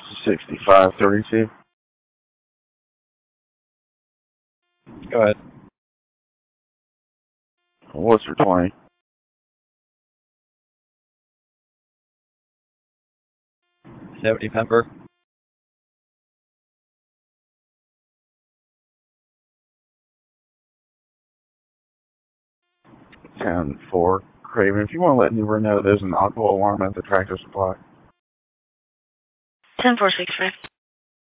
6532. Go ahead. What's for 20? $70 Pember. 10-4. Craven, if you want to let Newbern know there's an alcohol alarm at the Tractor Supply. 10-4, 6-5.